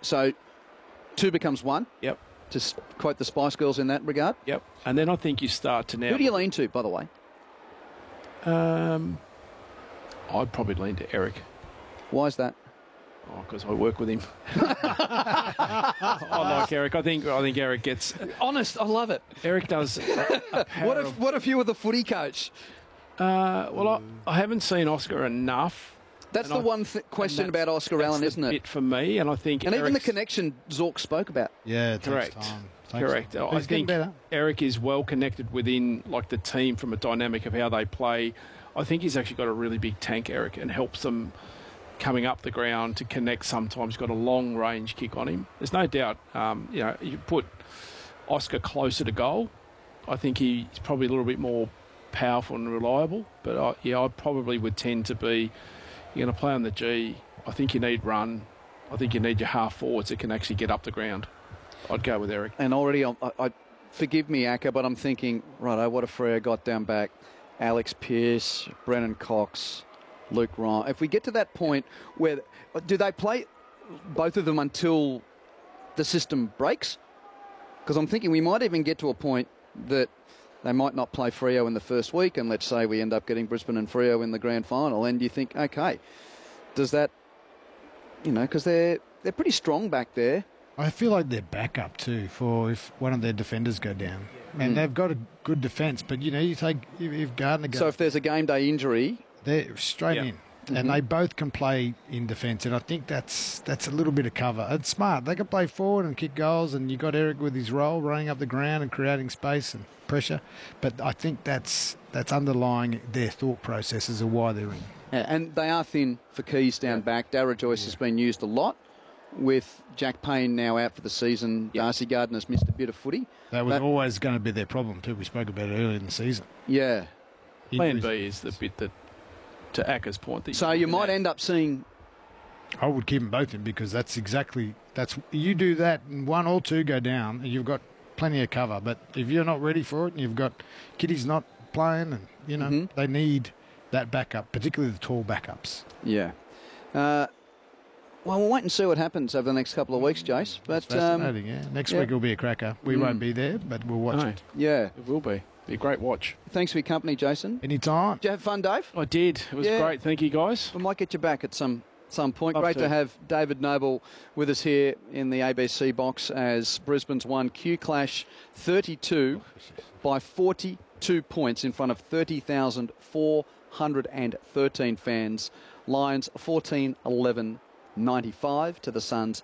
So 2 becomes 1. Yep. To quote the Spice Girls in that regard. Yep. And then I think you start to now... Who do you lean to, by the way? I'd probably lean to Eric. Why is that? Oh, because I work with him. I like Eric. I think Eric gets... Honest, I love it. Eric does What if you were the footy coach? Well, I haven't seen Oscar enough. That's the one question about Oscar Allen, isn't it? Bit for me, and I think... And even the connection Zorc spoke about. Yeah, it correct. Takes time. Correct. I think Eric is well connected within like the team from a dynamic of how they play. I think he's actually got a really big tank, Eric, and helps them coming up the ground to connect sometimes. Got a long range kick on him. There's no doubt, you put Oscar closer to goal, I think he's probably a little bit more powerful and reliable. But I probably would tend to be, you're going to play on the G. I think you need run. I think you need your half forwards that can actually get up the ground. I'd go with Eric. And already, I forgive me, Acker, but I'm thinking, righto, what if Freo got down back? Alex Pearce, Brennan Cox, Luke Ryan. If we get to that point where, do they play both of them until the system breaks? Because I'm thinking we might even get to a point that they might not play Freo in the first week, and let's say we end up getting Brisbane and Freo in the grand final, and you think, okay, does that, because they're pretty strong back there. I feel like they're backup too for if one of their defenders go down. And they've got a good defence, but you take if Gardner goes. So if there's a game day injury, they're straight in, and they both can play in defence. And I think that's a little bit of cover. It's smart. They can play forward and kick goals, and you got Eric with his role, running up the ground and creating space and pressure. But I think that's underlying their thought processes of why they're in. Yeah, and they are thin for keys down back. Dara Joyce has been used a lot. With Jack Payne now out for the season, Darcy Gardner's missed a bit of footy. That was always going to be their problem too. We spoke about it earlier in the season. Yeah. Plan B is the bit that, to Acker's point... So you might end up seeing... I would keep them both in because you do that and 1 or 2 go down and you've got plenty of cover. But if you're not ready for it and you've got kiddies not playing and, they need that backup, particularly the tall backups. Yeah. Well, we'll wait and see what happens over the next couple of weeks, Jace. But it's fascinating, yeah. Next week will be a cracker. We won't be there, but we'll watch it. Yeah. It will be. Be a great watch. Thanks for your company, Jason. Anytime. Did you have fun, Dave? I did. It was great. Thank you, guys. We might get you back at some point. Love Great to to have David Noble with us here in the ABC box as Brisbane's won Q Clash 32 by 42 points in front of 30,413 fans. Lions 14-11-95 to the Suns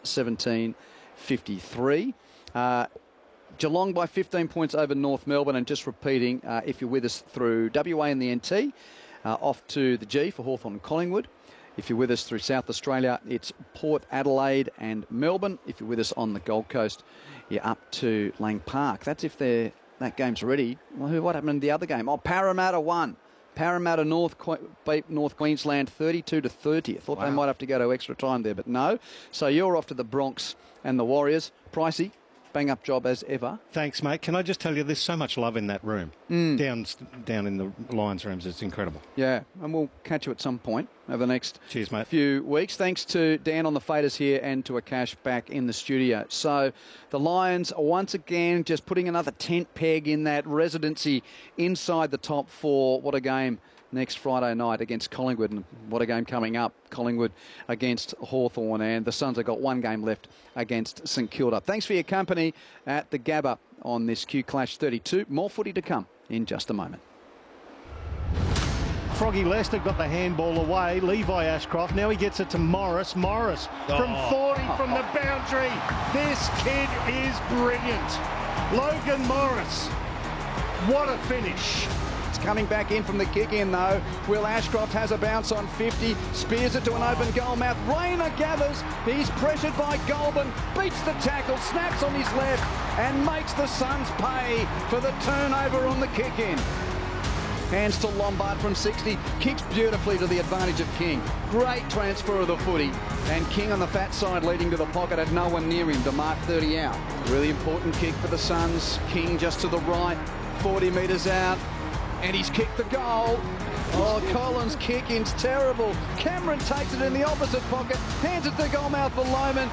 6-17-53. Geelong by 15 points over North Melbourne. And just repeating, if you're with us through WA and the NT, off to the G for Hawthorn and Collingwood. If you're with us through South Australia, it's Port Adelaide and Melbourne. If you're with us on the Gold Coast, you're up to Lang Park. That's if that game's ready. Well, what happened in the other game? Parramatta won. Parramatta beat North Queensland 32-30. I thought they might have to go to extra time there, but no. So you're off to the Bronx and the Warriors. Pricey, bang-up job as ever. Thanks, mate. Can I just tell you, there's so much love in that room. Down in the Lions rooms. It's incredible. Yeah, and we'll catch you at some point over the next Cheers, mate. few weeks. Thanks to Dan on the faders here and to Akash back in the studio. So the Lions are once again just putting another tent peg in that residency inside the top 4. What a game next Friday night against Collingwood, and what a game coming up, Collingwood against Hawthorn, and the Suns have got 1 game left against St Kilda. Thanks for your company at the Gabba on this Q Clash 32. More footy to come in just a moment. Froggy Lester got the handball away. Levi Ashcroft. Now he gets it to Morris. Morris from 40 from the boundary. This kid is brilliant. Logan Morris. What a finish. Coming back in from the kick in though. Will Ashcroft has a bounce on 50, spears it to an open goal mouth. Rayner gathers, he's pressured by Goulburn, beats the tackle, snaps on his left and makes the Suns pay for the turnover on the kick in. Hands to Lombard from 60, kicks beautifully to the advantage of King. Great transfer of the footy, and King on the fat side leading to the pocket, had no one near him to mark 30 out. Really important kick for the Suns. King just to the right, 40 metres out. And he's kicked the goal. Oh, Collins' kick-in's terrible. Cameron takes it in the opposite pocket, hands it to goal mouth for Lohman.